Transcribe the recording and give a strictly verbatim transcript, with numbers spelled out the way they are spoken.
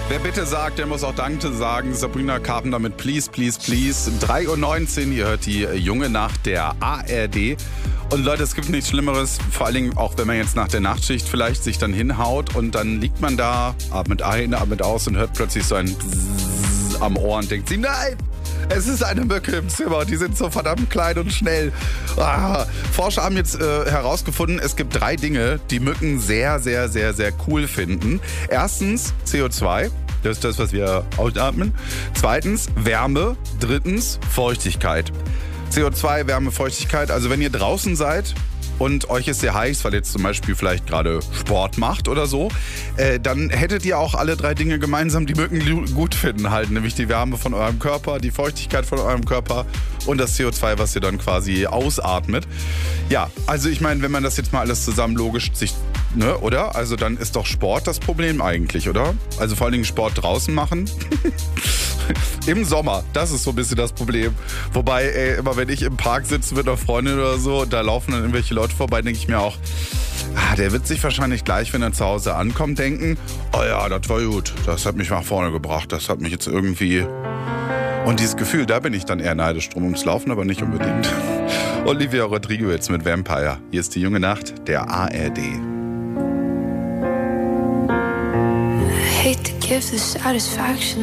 Wer bitte sagt, der muss auch Danke sagen. Sabrina Carpenter mit Please, Please, Please. drei Uhr neunzehn, ihr hört die junge Nacht der A R D. Und Leute, es gibt nichts Schlimmeres, vor allen Dingen auch wenn man jetzt nach der Nachtschicht vielleicht sich dann hinhaut und dann liegt man da, atmet ein, atmet aus und hört plötzlich so ein Bzzz am Ohr und denkt sich, nein, es ist eine Mücke im Zimmer, die sind so verdammt klein und schnell. Ah, Forscher haben jetzt äh, herausgefunden, es gibt drei Dinge, die Mücken sehr, sehr, sehr, sehr cool finden. Erstens C O zwei. Das ist das, was wir ausatmen. Zweitens Wärme. Drittens Feuchtigkeit. C O zwei, Wärme, Feuchtigkeit. Also wenn ihr draußen seid und euch ist sehr heiß, weil ihr jetzt zum Beispiel vielleicht gerade Sport macht oder so, äh, dann hättet ihr auch alle drei Dinge gemeinsam, die Mücken gut finden halt. Nämlich die Wärme von eurem Körper, die Feuchtigkeit von eurem Körper und das C O zwei, was ihr dann quasi ausatmet. Ja, also ich meine, wenn man das jetzt mal alles zusammen logisch sich, ne, oder? Also dann ist doch Sport das Problem eigentlich, oder? Also vor allen Dingen Sport draußen machen. Im Sommer, das ist so ein bisschen das Problem. Wobei, ey, immer wenn ich im Park sitze mit einer Freundin oder so und da laufen dann irgendwelche Leute vorbei, denke ich mir auch, ah, der wird sich wahrscheinlich gleich, wenn er zu Hause ankommt, denken, oh ja, das war gut, das hat mich nach vorne gebracht, das hat mich jetzt irgendwie... Und dieses Gefühl, da bin ich dann eher neidisch drum ums Laufen, aber nicht unbedingt. Olivia Rodrigo jetzt mit Vampire. Hier ist die junge Nacht der A R D. I hate to give the satisfaction